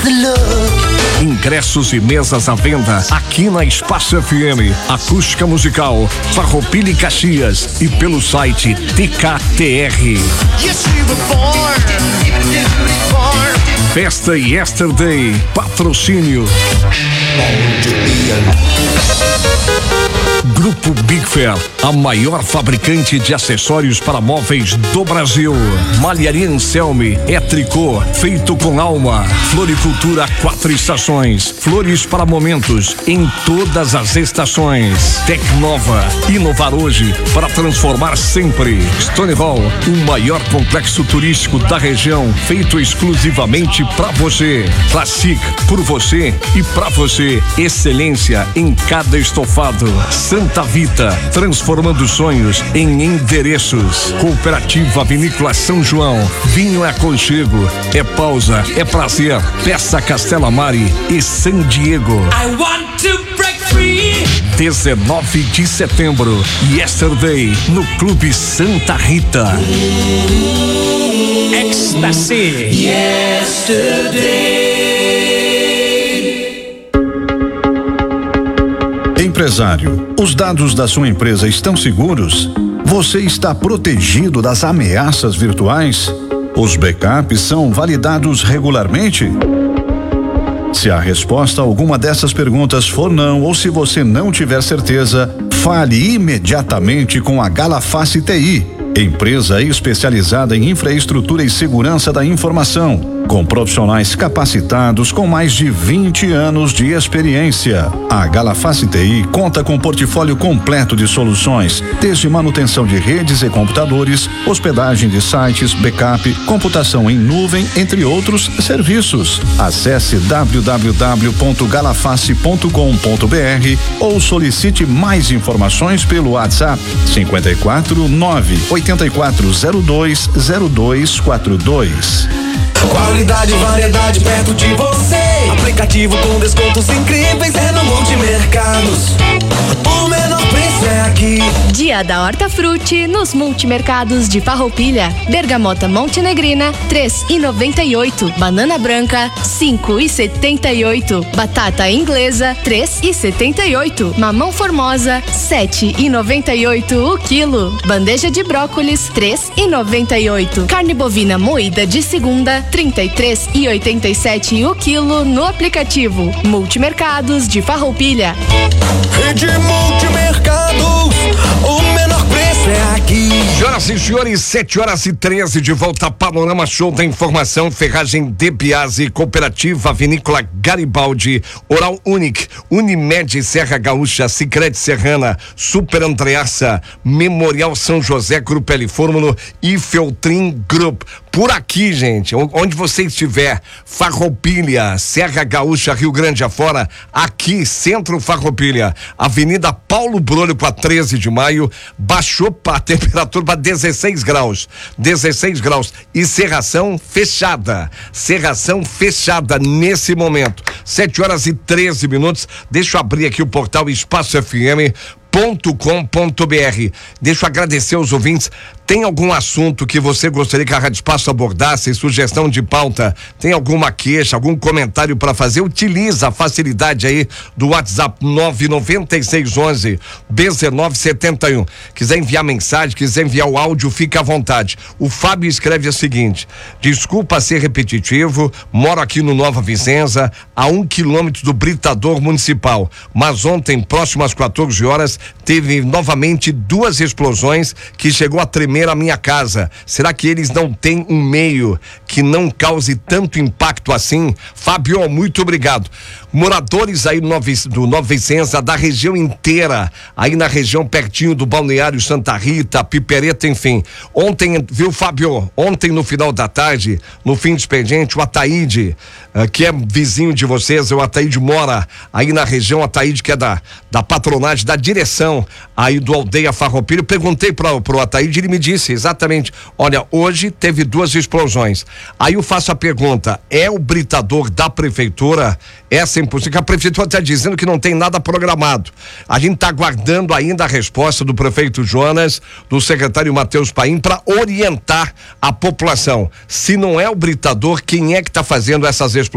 Ingressos e mesas à venda aqui na Espaço FM, acústica musical, Farroupilha e Caxias e pelo site TKTR. Festa Yesterday, patrocínio Grupo Big Fair, a maior fabricante de acessórios para móveis do Brasil. Malharia Anselme é tricô feito com alma. Floricultura 4 estações, flores para momentos em todas as estações. Tecnova, inovar hoje para transformar sempre. Stone Hall, o maior complexo turístico da região, feito exclusivamente para você. Classic, por você e para você. Excelência em cada estofado. Santa Vita, transformando sonhos em endereços. Cooperativa Vinícola São João, vinho é aconchego, é pausa, é prazer. Peça Castela Mari e San Diego. I want to break free. 19 de setembro, Yesterday, no Clube Santa Rita. Ecstasy. Yesterday. Empresário, os dados da sua empresa estão seguros? Você está protegido das ameaças virtuais? Os backups são validados regularmente? Se a resposta a alguma dessas perguntas for não, ou se você não tiver certeza, fale imediatamente com a Galaface TI, empresa especializada em infraestrutura e segurança da informação, com profissionais capacitados com mais de 20 anos de experiência. A Galaface TI conta com um portfólio completo de soluções, desde manutenção de redes e computadores, hospedagem de sites, backup, computação em nuvem, entre outros serviços. Acesse www.galaface.com.br ou solicite mais informações pelo WhatsApp 54 98402 0242. Qualidade e variedade perto de você. Aplicativo com descontos incríveis é no Multimercados. O menor preço é aqui. Dia da Hortafruti nos multimercados de Farroupilha. Bergamota Montenegrina 3,98. Banana branca 5,78. Batata inglesa 3,78. Mamão formosa 7,98 o quilo. Bandeja de brócolis 3,98. Carne bovina moída de segunda 33,87 o quilo no aplicativo. Multimercados de Farroupilha. Rede Multimercados, o menor preço é aqui. Senhoras e senhores, 7h13, de volta a Panorama Show da Informação. Ferragem De Biasi, Cooperativa Vinícola Garibaldi, Oral Unique, Unimed Serra Gaúcha, Sicredi Serrana, Super Andreassa, Memorial São José, Grupo L Fórmulo e Feltrin Group. Por aqui, gente, onde você estiver, Farroupilha, Serra Gaúcha, Rio Grande afora, aqui, Centro Farroupilha, Avenida Paulo Brolho para 13 de maio, baixou a temperatura para 16 graus, e serração fechada nesse momento, 7h13. Deixa eu abrir aqui o portal EspaçoFM.com.br. Deixa eu agradecer aos ouvintes. Tem algum assunto que você gostaria que a Rádio Espaço abordasse, sugestão de pauta, tem alguma queixa, algum comentário para fazer? Utiliza a facilidade aí do WhatsApp 99611 1971. Quiser enviar mensagem, quiser enviar o áudio, fica à vontade. O Fábio escreve o seguinte: desculpa ser repetitivo, moro aqui no Nova Vicenza, a 1 quilômetro do Britador Municipal, mas ontem, próximo às 14 horas, teve novamente 2 explosões que chegou a tremer a minha casa. Será que eles não têm um meio que não cause tanto impacto assim? Fábio, muito obrigado. Moradores aí do Nova Vicenza, da região inteira, aí na região pertinho do Balneário Santa Rita, Pipereta, enfim. Ontem, viu, Fábio? Ontem, no final da tarde, no fim do expediente, o Ataíde, que é vizinho de vocês, o Ataíde mora aí na região, o Ataíde que é da patronagem, da direção aí do Aldeia Farroupilha. Eu perguntei pro Ataíde, ele me disse exatamente: olha, hoje teve 2 explosões. Aí eu faço a pergunta: é o britador da prefeitura? Essa é impossível, que a prefeitura está dizendo que não tem nada programado. A gente está aguardando ainda a resposta do prefeito Jonas, do secretário Matheus Paim, para orientar a população. Se não é o britador, quem é que está fazendo essas explosões?